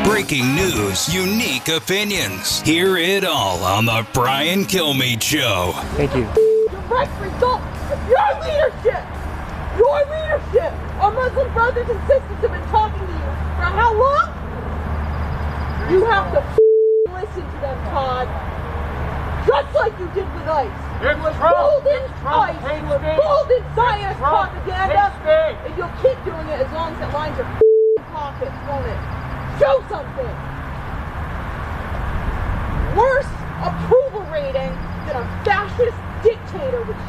Breaking news, unique opinions. Hear it all on the Brian Kilmeade Show. Thank you. Direct result of your leadership. Your leadership. Our Muslim brothers and sisters have been talking to you for how long? You have to listen to them, Todd. Just like you did with ICE. It was golden ICE. It was golden Zionist propaganda. And you'll keep doing it as long as it lines your pockets, won't it? Show something. Worse approval rating than a fascist dictator with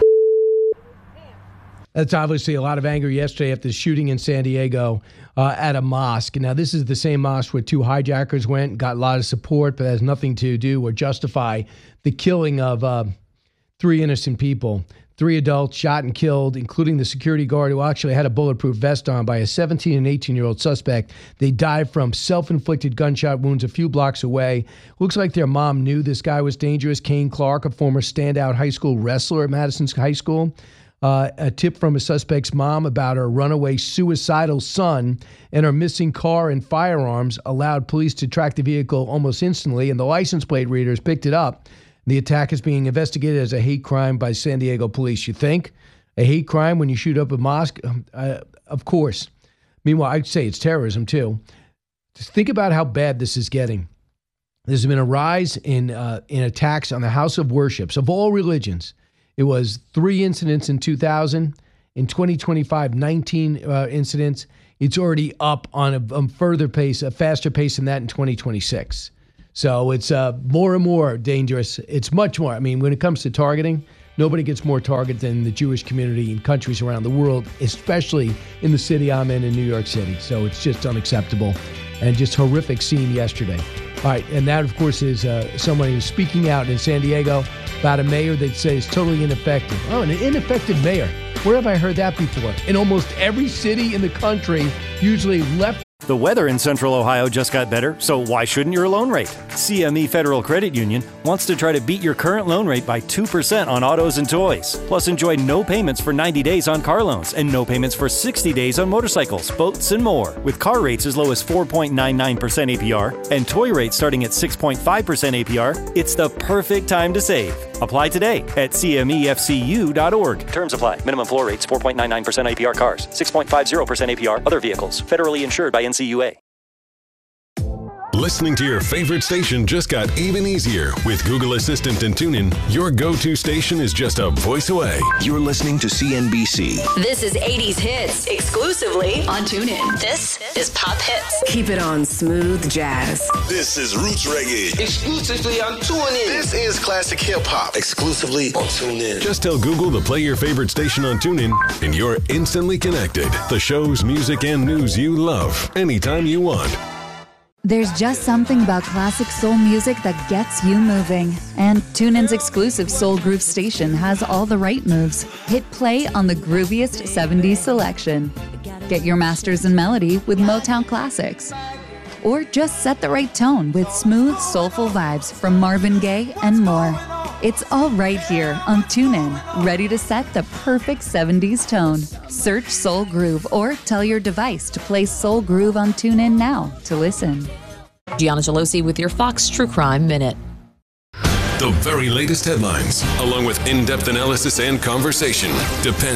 That's obviously a lot of anger yesterday after the shooting in San Diego at a mosque. Now, this is the same mosque where two hijackers went, got a lot of support, but has nothing to do or justify the killing of 3 innocent people. 3 adults shot and killed, including the security guard who actually had a bulletproof vest on, by a 17 and 18-year-old suspect. They died from self-inflicted gunshot wounds a few blocks away. Looks like their mom knew this guy was dangerous. Kane Clark, a former standout high school wrestler at Madison High School. A tip from a suspect's mom about her runaway suicidal son and her missing car and firearms allowed police to track the vehicle almost instantly, and the license plate readers picked it up. The attack is being investigated as a hate crime by San Diego police. You think? A hate crime when you shoot up a mosque? Of course. Meanwhile, I'd say it's terrorism, too. Just think about how bad this is getting. There's been a rise in attacks on the house of worships of all religions. It was 3 incidents in 2000. In 2025, 19 incidents. It's already up on a further pace, a faster pace than that in 2026. So it's more and more dangerous. It's much more. I mean, when it comes to targeting, nobody gets more targeted than the Jewish community in countries around the world, especially in the city I'm in New York City. So it's just unacceptable and just horrific scene yesterday. All right, and that, of course, is someone who's speaking out in San Diego about a mayor that says totally ineffective. Oh, an ineffective mayor. Where have I heard that before? In almost every city in the country, usually left. The weather in Central Ohio just got better, so why shouldn't your loan rate? CME Federal Credit Union wants to try to beat your current loan rate by 2% on autos and toys. Plus, enjoy no payments for 90 days on car loans and no payments for 60 days on motorcycles, boats, and more. With car rates as low as 4.99% APR and toy rates starting at 6.5% APR, it's the perfect time to save. Apply today at CMEFCU.org. Terms apply. Minimum floor rates 4.99% APR cars, 6.50% APR other vehicles. Federally insured by NCUA. Listening to your favorite station just got even easier. With Google Assistant and TuneIn, your go-to station is just a voice away. You're listening to CNBC. This is 80s Hits, exclusively on TuneIn. This is Pop Hits. Keep it on smooth jazz. This is Roots Reggae, exclusively on TuneIn. This is Classic Hip Hop, exclusively on TuneIn. Just tell Google to play your favorite station on TuneIn, and you're instantly connected. The shows, music, and news you love, anytime you want. There's just something about classic soul music that gets you moving. And TuneIn's exclusive Soul Groove station has all the right moves. Hit play on the grooviest 70s selection. Get your masters in melody with Motown classics. Or just set the right tone with smooth, soulful vibes from Marvin Gaye and more. It's all right here on TuneIn, ready to set the perfect 70s tone. Search Soul Groove or tell your device to play Soul Groove on TuneIn now to listen. Gianna Gelosi with your Fox True Crime Minute. The very latest headlines, along with in-depth analysis and conversation, depend